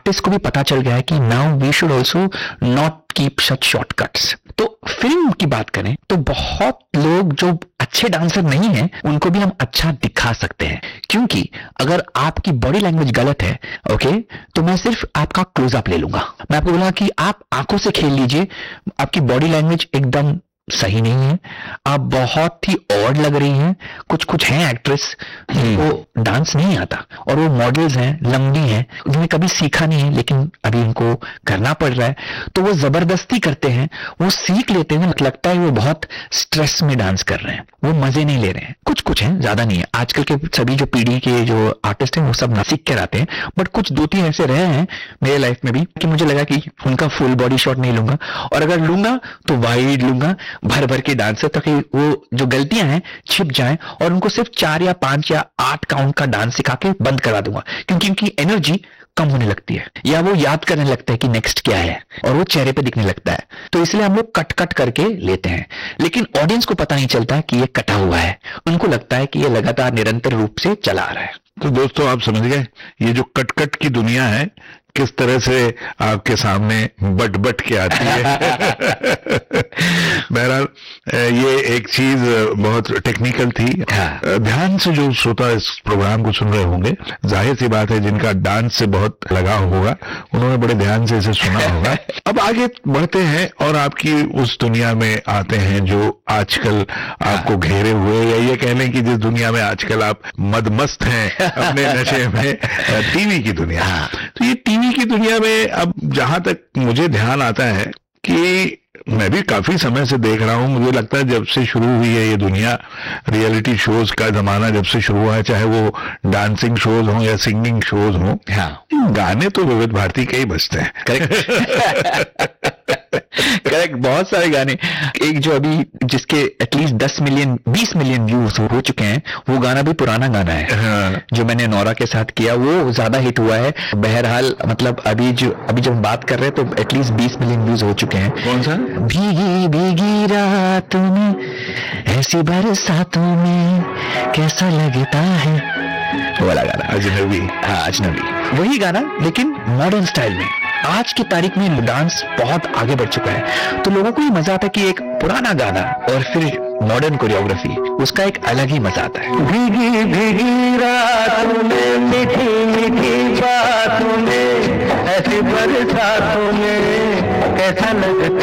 Artist को भी पता चल गया है कि now we should also not keep such shortcuts. तो फिल्म की बात करें तो बहुत लोग जो अच्छे डांसर नहीं हैं उनको भी हम अच्छा दिखा सकते हैं, क्योंकि अगर आपकी बॉडी लैंग्वेज गलत है, ओके, तो मैं सिर्फ आपका क्लोजअप ले लूंगा, मैं आपको बोलूंगा कि आप आंखों से खेल लीजिए, आपकी बॉडी लैंग्वेज एकदम सही नहीं है, आप बहुत ही ऑड लग रही हैं। कुछ हैं एक्ट्रेस जिनको डांस नहीं आता और वो मॉडल्स हैं, लंबी हैं, जिन्हें कभी सीखा नहीं है लेकिन अभी उनको करना पड़ रहा है, तो वो जबरदस्ती करते हैं, वो सीख लेते हैं, लगता है वो बहुत स्ट्रेस में डांस कर रहे हैं, वो मजे नहीं ले रहे हैं। कुछ हैं, ज्यादा नहीं है। आजकल के सभी जो पीढ़ी के जो आर्टिस्ट हैं वो सब ना सीख कर आते हैं, बट कुछ 2-3 ऐसे रहे हैं मेरे लाइफ में भी कि मुझे लगा कि उनका फुल बॉडी शॉट नहीं लूंगा, और अगर लूंगा तो वाइड लूंगा, भर भर के डांस, ताकि वो जो गलतियां हैं छिप जाएं और उनको सिर्फ 4 या 5 या 8 काउंट का डांस सिखा के बंद करा दूंगा, क्योंकि उनकी एनर्जी कम होने लगती है या वो याद करने लगता है कि नेक्स्ट क्या है और वो चेहरे पे दिखने लगता है। तो इसलिए हम लोग कट करके लेते हैं, लेकिन ऑडियंस को पता नहीं चलता है कि ये कटा हुआ है, उनको लगता है कि ये लगातार निरंतर रूप से चला आ रहा है। तो दोस्तों आप समझ गए ये जो कट की दुनिया है किस तरह से आपके सामने बट के आती है। बहरहाल ये एक चीज बहुत टेक्निकल थी। ध्यान से जो श्रोता इस प्रोग्राम को सुन रहे होंगे, जाहिर सी बात है जिनका डांस से बहुत लगाव होगा उन्होंने बड़े ध्यान से इसे सुना होगा। अब आगे बढ़ते हैं और आपकी उस दुनिया में आते हैं जो आजकल आपको घेरे हुए, या ये कह लें कि जिस दुनिया में आजकल आप मदमस्त हैं अपने नशे में, टीवी की दुनिया। तो ये टीवी की दुनिया में अब जहां तक मुझे ध्यान आता है कि मैं भी काफी समय से देख रहा हूं, मुझे लगता है जब से शुरू हुई है ये दुनिया, रियलिटी शोज का जमाना जब से शुरू हुआ है, चाहे वो डांसिंग शोज हो या सिंगिंग शोज हो, गाने तो विविध भारती के ही बजते हैं। करेक्ट, बहुत सारे गाने। एक जो अभी जिसके एटलीस्ट 20 मिलियन व्यूज हो चुके हैं, वो गाना भी पुराना गाना है। जो मैंने नोरा के साथ किया वो ज्यादा हिट हुआ है। बहरहाल मतलब अभी जब हम बात कर रहे हैं तो एटलीस्ट 20 मिलियन व्यूज हो चुके हैं। कौन सा? भीगी भीगी रातों में, ऐसी बरसातों में कैसा लगता है, वो वाला गाना। अजनबी। हाँ, अजनबी, वही गाना लेकिन मॉडर्न स्टाइल में। आज की तारीख में डांस बहुत आगे बढ़ चुका है, तो लोगों को ये मजा आता है कि एक पुराना गाना और फिर मॉडर्न कोरियोग्राफी, उसका एक अलग ही मजा आता है। भीगी भीगी रातों में, मीठी मीठी बातों में, ऐसी बरसातों में कैसा लगता